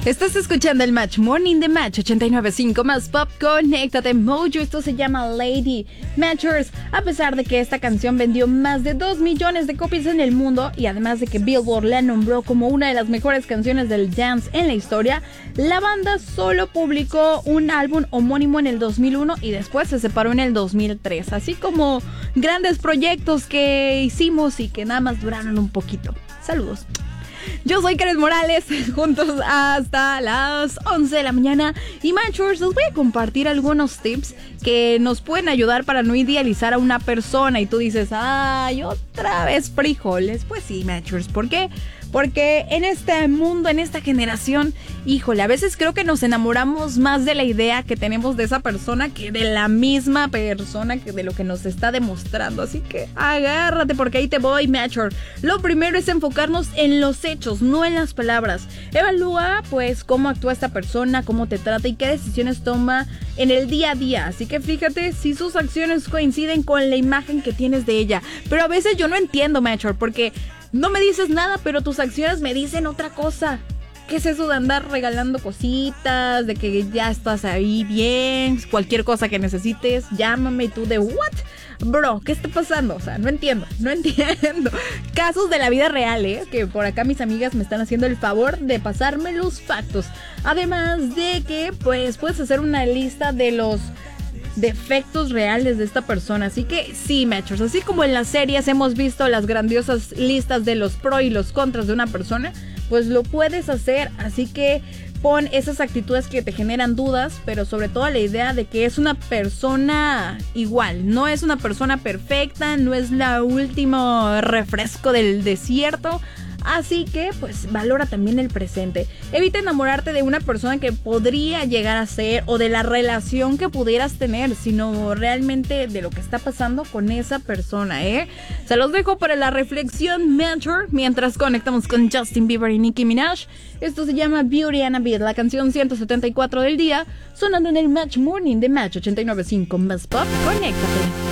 Estás escuchando el Match Morning de Match 89.5 más Pop. Conéctate, Mojo. Esto se llama Lady. Matchers, a pesar de que esta canción vendió más de 2 millones de copias en el mundo y además de que Billboard la nombró como una de las mejores canciones del dance en la historia, la banda solo publicó un álbum homónimo en el 2001 y después se separó en el 2003, así como grandes proyectos que hicimos y que nada más duraron un poquito. Saludos. Yo soy Karen Morales, juntos hasta las 11 de la mañana. Y Matchers, les voy a compartir algunos tips que nos pueden ayudar para no idealizar a una persona. Y tú dices, ay, otra vez frijoles. Pues sí, Matchers, ¿por qué? Porque en este mundo, en esta generación, híjole, a veces creo que nos enamoramos más de la idea que tenemos de esa persona que de la misma persona, que de lo que nos está demostrando. Así que agárrate porque ahí te voy, Matcher. Lo primero es enfocarnos en los hechos, no en las palabras. Evalúa, pues, cómo actúa esta persona, cómo te trata y qué decisiones toma en el día a día. Así que fíjate si sus acciones coinciden con la imagen que tienes de ella. Pero a veces yo no entiendo, Matcher, porque no me dices nada, pero tus acciones me dicen otra cosa. ¿Qué es eso de andar regalando cositas? De que ya estás ahí bien, cualquier cosa que necesites, llámame. Y tú de, ¿what? Bro, ¿qué está pasando? O sea, no entiendo. Casos de la vida real, que por acá mis amigas me están haciendo el favor de pasarme los factos. Además de que, pues, puedes hacer una lista de los defectos reales de esta persona. Así que sí, Matchers, así como en las series hemos visto las grandiosas listas de los pros y los contras de una persona, pues lo puedes hacer. Así que pon esas actitudes que te generan dudas, pero sobre todo la idea de que es una persona igual, no es una persona perfecta, no es la último refresco del desierto. Así que, pues, valora también el presente. Evita enamorarte de una persona que podría llegar a ser o de la relación que pudieras tener, sino realmente de lo que está pasando con esa persona, Se los dejo para la reflexión, Mentor, mientras conectamos con Justin Bieber y Nicki Minaj. Esto se llama Beauty and a Beat, la canción 174 del día, sonando en el Match Morning de Match 89.5 más Pop. Conéctate.